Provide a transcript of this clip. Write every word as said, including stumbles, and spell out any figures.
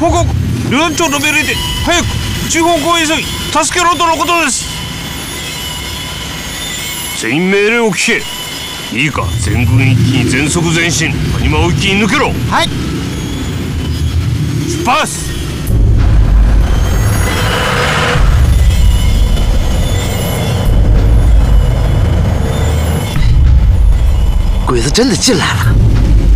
報告。旅団長の命令で早く中方向へ急ぎ助けろとのことです。全員命令を聞け。いいか、全軍一気に全速前進、谷間を一気に抜けろ。 はい。 出発。 鬼子真的进来了。